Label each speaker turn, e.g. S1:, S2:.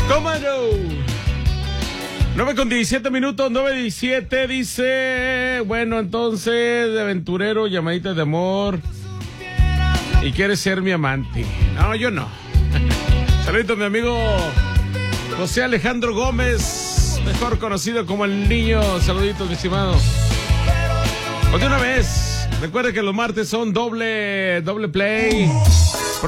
S1: ¿Cómo no? 9:17 minutos, 9:17, dice, bueno, entonces, de aventurero, llamadita de amor, y quieres ser mi amante. No, yo no. Saludos, mi amigo José Alejandro Gómez, mejor conocido como el Niño. Saluditos, mi estimado. Pues de una vez, recuerde que los martes son doble play.